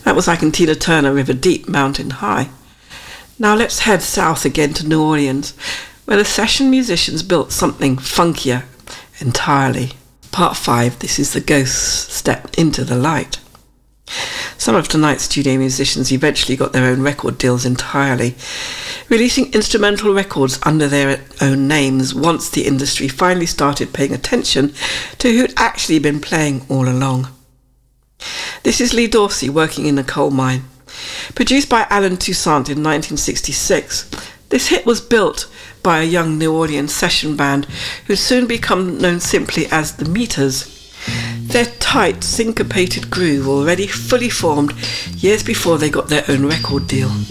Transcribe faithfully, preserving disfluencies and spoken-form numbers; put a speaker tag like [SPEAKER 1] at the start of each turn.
[SPEAKER 1] That was like in Tina Turner, River Deep, Mountain High. Now let's head south again to New Orleans, where the session musicians built something funkier entirely. Part five, this is the Ghosts Step Into the Light. Some of tonight's studio musicians eventually got their own record deals entirely, releasing instrumental records under their own names once the industry finally started paying attention to who'd actually been playing all along. This is Lee Dorsey working in a coal mine. Produced by Alan Toussaint in nineteen sixty-six, this hit was built by a young New Orleans session band who'd soon become known simply as the Meters. Their tight, syncopated groove already fully formed years before they got their own record deal.